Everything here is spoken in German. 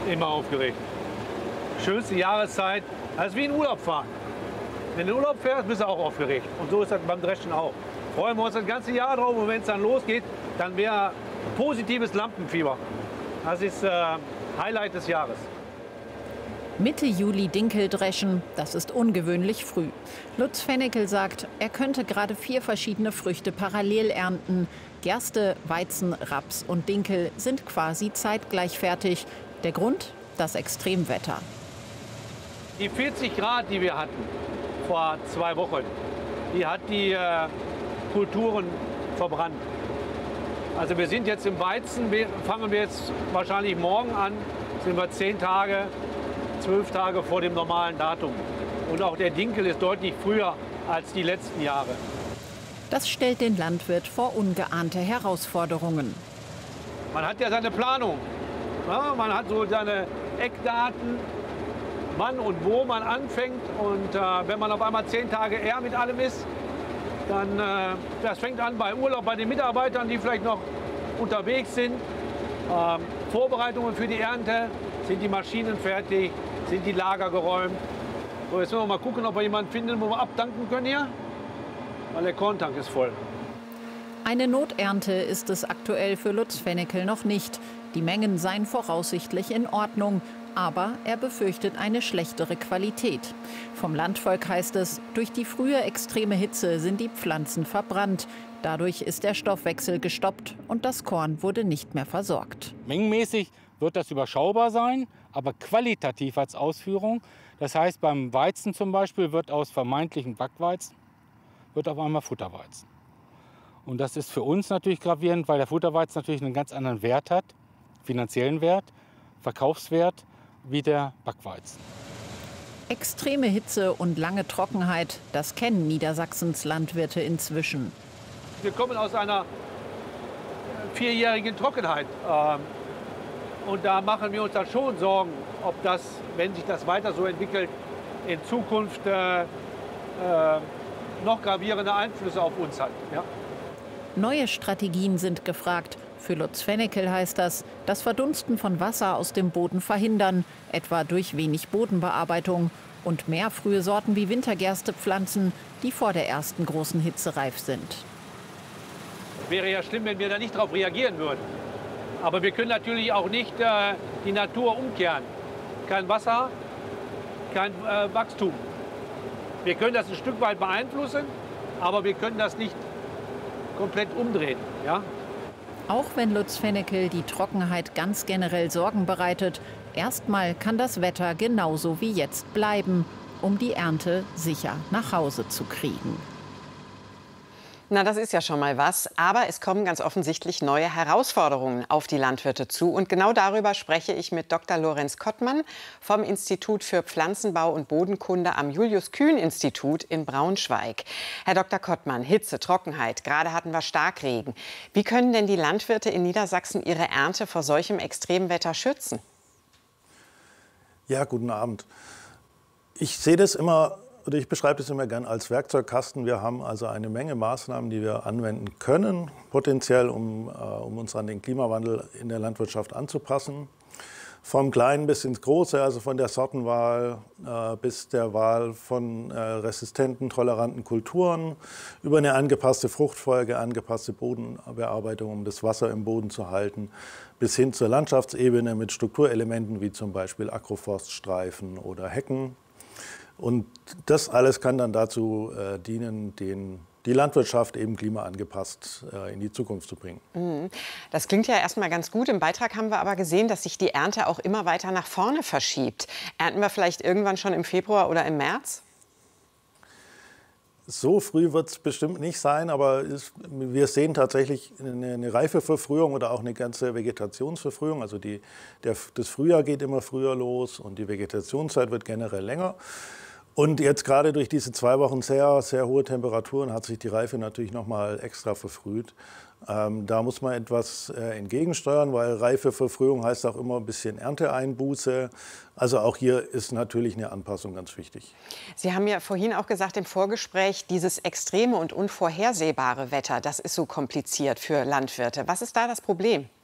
Immer aufgeregt. Schönste Jahreszeit, das ist wie in Urlaub fahren. Wenn du in Urlaub fährst, bist du auch aufgeregt. Und so ist das beim Dreschen auch. Freuen wir uns das ganze Jahr drauf und wenn es dann losgeht, dann wäre positives Lampenfieber. Das ist Highlight des Jahres. Mitte Juli Dinkel dreschen, das ist ungewöhnlich früh. Lutz Fennekel sagt, er könnte gerade 4 verschiedene Früchte parallel ernten. Gerste, Weizen, Raps und Dinkel sind quasi zeitgleich fertig. Der Grund? Das Extremwetter. Die 40 Grad, die wir hatten vor 2 Wochen, die hat die Kulturen verbrannt. Also wir sind jetzt im Weizen, fangen wir jetzt wahrscheinlich morgen an, sind wir 10 Tage, 12 Tage vor dem normalen Datum. Und auch der Dinkel ist deutlich früher als die letzten Jahre. Das stellt den Landwirt vor ungeahnte Herausforderungen. Man hat ja seine Planung. Ja, man hat so seine Eckdaten, wann und wo man anfängt. Und wenn man auf einmal 10 Tage eher mit allem ist, dann das fängt an bei Urlaub, bei den Mitarbeitern, die vielleicht noch unterwegs sind. Vorbereitungen für die Ernte, sind die Maschinen fertig, sind die Lager geräumt. So, jetzt müssen wir mal gucken, ob wir jemanden finden, wo wir abdanken können hier, weil der Korntank ist voll. Eine Noternte ist es aktuell für Lutz Fennekel noch nicht. Die Mengen seien voraussichtlich in Ordnung, aber er befürchtet eine schlechtere Qualität. Vom Landvolk heißt es, durch die frühe extreme Hitze sind die Pflanzen verbrannt. Dadurch ist der Stoffwechsel gestoppt und das Korn wurde nicht mehr versorgt. Mengenmäßig wird das überschaubar sein, aber qualitativ als Ausführung. Das heißt, beim Weizen zum Beispiel wird aus vermeintlichem Backweizen wird auf einmal Futterweizen. Und das ist für uns natürlich gravierend, weil der Futterweizen natürlich einen ganz anderen Wert hat, finanziellen Wert, Verkaufswert, wie der Backweizen. Extreme Hitze und lange Trockenheit, das kennen Niedersachsens Landwirte inzwischen. Wir kommen aus einer 4-jährigen Trockenheit. Und da machen wir uns dann schon Sorgen, ob das, wenn sich das weiter so entwickelt, in Zukunft noch gravierende Einflüsse auf uns hat. Ja? Neue Strategien sind gefragt. Für Lutz Fennekel heißt das Verdunsten von Wasser aus dem Boden verhindern, etwa durch wenig Bodenbearbeitung und mehr frühe Sorten wie Wintergerste pflanzen, die vor der ersten großen Hitze reif sind. Wäre ja schlimm, wenn wir da nicht darauf reagieren würden. Aber wir können natürlich auch nicht die Natur umkehren. Kein Wasser, kein Wachstum. Wir können das ein Stück weit beeinflussen, aber wir können das nicht komplett umdrehen. Ja? Auch wenn Lutz Fennekel die Trockenheit ganz generell Sorgen bereitet, erstmal kann das Wetter genauso wie jetzt bleiben, um die Ernte sicher nach Hause zu kriegen. Na, das ist ja schon mal was. Aber es kommen ganz offensichtlich neue Herausforderungen auf die Landwirte zu. Und genau darüber spreche ich mit Dr. Lorenz Kottmann vom Institut für Pflanzenbau und Bodenkunde am Julius-Kühn-Institut in Braunschweig. Herr Dr. Kottmann, Hitze, Trockenheit, gerade hatten wir Starkregen. Wie können denn die Landwirte in Niedersachsen ihre Ernte vor solchem Extremwetter schützen? Ja, guten Abend. Ich sehe das immer, oder ich beschreibe das immer gern als Werkzeugkasten. Wir haben also eine Menge Maßnahmen, die wir anwenden können, potenziell, um uns an den Klimawandel in der Landwirtschaft anzupassen. Vom Kleinen bis ins Große, also von der Sortenwahl bis der Wahl von resistenten, toleranten Kulturen, über eine angepasste Fruchtfolge, angepasste Bodenbearbeitung, um das Wasser im Boden zu halten, bis hin zur Landschaftsebene mit Strukturelementen wie zum Beispiel Agroforststreifen oder Hecken. Und das alles kann dann dazu dienen, die Landwirtschaft eben klimaangepasst in die Zukunft zu bringen. Das klingt ja erstmal ganz gut. Im Beitrag haben wir aber gesehen, dass sich die Ernte auch immer weiter nach vorne verschiebt. Ernten wir vielleicht irgendwann schon im Februar oder im März? So früh wird es bestimmt nicht sein, aber wir sehen tatsächlich eine Reifeverfrühung oder auch eine ganze Vegetationsverfrühung. Also das Frühjahr geht immer früher los und die Vegetationszeit wird generell länger. Und jetzt gerade durch diese 2 Wochen sehr, sehr hohe Temperaturen hat sich die Reife natürlich noch mal extra verfrüht. Da muss man etwas entgegensteuern, weil Reifeverfrühung heißt auch immer ein bisschen Ernteeinbuße. Also auch hier ist natürlich eine Anpassung ganz wichtig. Sie haben ja vorhin auch gesagt im Vorgespräch, dieses extreme und unvorhersehbare Wetter, das ist so kompliziert für Landwirte. Was ist da das Problem?